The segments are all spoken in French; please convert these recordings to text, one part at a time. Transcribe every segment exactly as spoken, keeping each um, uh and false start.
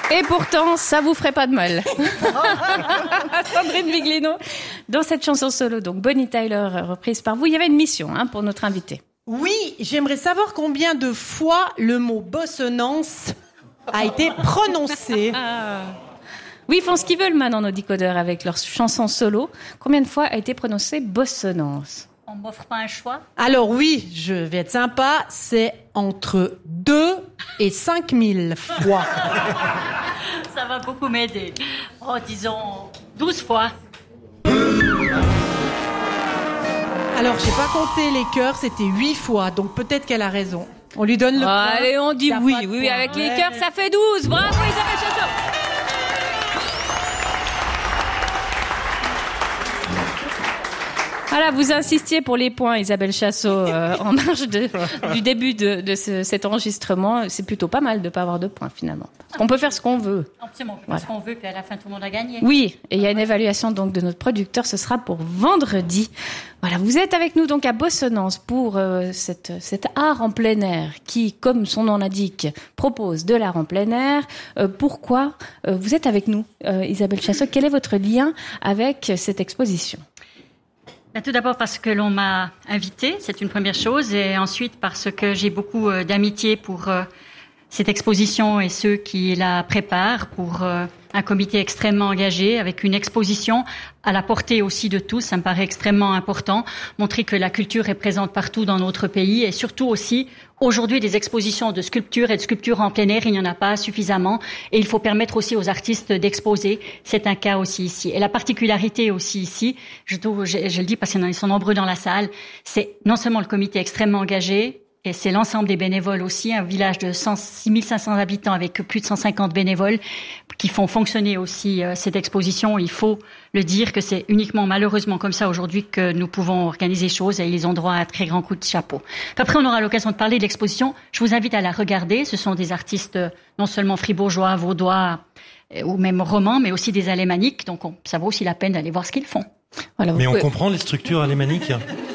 Et pourtant, ça vous ferait pas de mal. Sandrine Viglino, dans cette chanson solo, donc Bonnie Tyler, reprise par vous, il y avait une mission hein, pour notre invité. Oui, j'aimerais savoir combien de fois le mot bossonance a été prononcé. Ah. Oui, ils font ce qu'ils veulent maintenant, nos décodeurs, avec leurs chansons solo. Combien de fois a été prononcé bossonance? On m'offre pas un choix? Alors oui, je vais être sympa, c'est entre deux et cinq mille fois. Ça va beaucoup m'aider. Oh, disons douze fois. Alors, j'ai pas compté les cœurs, c'était huit fois, donc peut-être qu'elle a raison. On lui donne le point. Allez, on dit oui, oui, oui, avec ouais. les cœurs, ça fait douze. Bravo, Isabelle Chassot. Voilà, vous insistiez pour les points, Isabelle Chassot, euh, en marge de, du début de, de ce, cet enregistrement. C'est plutôt pas mal de pas avoir de points, finalement. On peut faire ce qu'on veut. Absolument, on peut voilà. faire ce qu'on veut, puis à la fin, tout le monde a gagné. Oui, et il y a une évaluation donc de notre producteur, ce sera pour vendredi. Voilà, vous êtes avec nous donc à Bossonance pour euh, cette, cet art en plein air qui, comme son nom l'indique, propose de l'art en plein air. Euh, pourquoi euh, vous êtes avec nous, euh, Isabelle Chassot? Quel est votre lien avec cette exposition? Ben, tout d'abord parce que l'on m'a invitée, c'est une première chose, et ensuite parce que j'ai beaucoup euh, d'amitié pour euh, cette exposition et ceux qui la préparent, pour euh, un comité extrêmement engagé avec une exposition à la portée aussi de tous. Ça me paraît extrêmement important, montrer que la culture est présente partout dans notre pays et surtout aussi aujourd'hui des expositions de sculpture et de sculpture en plein air, il n'y en a pas suffisamment et il faut permettre aussi aux artistes d'exposer. C'est un cas aussi ici. Et la particularité aussi ici, je, trouve, je, je le dis parce qu'ils sont nombreux dans la salle, c'est non seulement le comité extrêmement engagé, et c'est l'ensemble des bénévoles aussi, un village de six mille cinq cents habitants avec plus de cent cinquante bénévoles qui font fonctionner aussi euh, cette exposition. Il faut le dire que c'est uniquement malheureusement comme ça aujourd'hui que nous pouvons organiser des choses et ils ont droit à un très grand coup de chapeau. Après, on aura l'occasion de parler de l'exposition. Je vous invite à la regarder. Ce sont des artistes euh, non seulement fribourgeois, vaudois euh, ou même romans, mais aussi des alémaniques. Donc on, ça vaut aussi la peine d'aller voir ce qu'ils font. Voilà, mais on pouvez... comprend les structures alémaniques.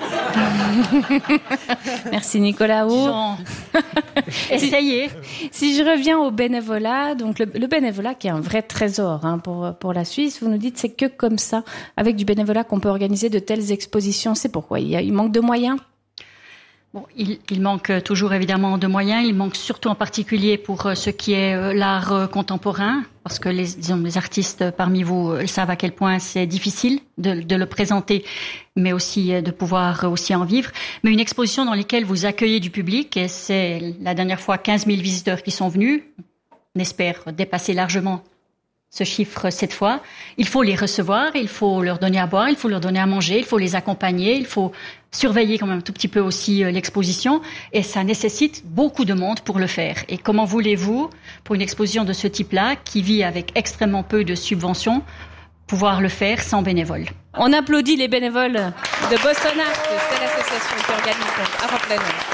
Merci Nicolas Haut. Essayez. Si, si je reviens au bénévolat, donc le, le bénévolat qui est un vrai trésor hein, pour pour la Suisse, vous nous dites c'est que comme ça, avec du bénévolat qu'on peut organiser de telles expositions. C'est pourquoi il, y a, il manque de moyens. Bon, il, il manque toujours évidemment de moyens. Il manque surtout en particulier pour ce qui est l'art contemporain, parce que les, disons, les artistes parmi vous savent à quel point c'est difficile de, de le présenter, mais aussi de pouvoir aussi en vivre. Mais une exposition dans laquelle vous accueillez du public, et c'est la dernière fois quinze mille visiteurs qui sont venus, on espère dépasser largement ce chiffre cette fois. Il faut les recevoir, il faut leur donner à boire, il faut leur donner à manger, il faut les accompagner, il faut surveiller quand même un tout petit peu aussi l'exposition et ça nécessite beaucoup de monde pour le faire. Et comment voulez-vous, pour une exposition de ce type-là, qui vit avec extrêmement peu de subventions, pouvoir le faire sans bénévoles? On applaudit les bénévoles de Boston Art, c'est l'association qui organise Art en plein air.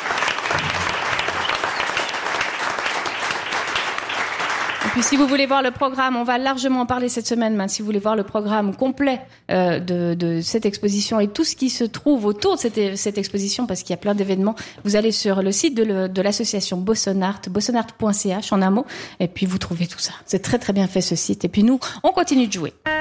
Et puis si vous voulez voir le programme, on va largement en parler cette semaine, mais si vous voulez voir le programme complet euh, de, de cette exposition et tout ce qui se trouve autour de cette, cette exposition, parce qu'il y a plein d'événements, vous allez sur le site de, le, de l'association Boston Art, bossonart point c h en un mot, et puis vous trouvez tout ça. C'est très très bien fait ce site. Et puis nous, on continue de jouer.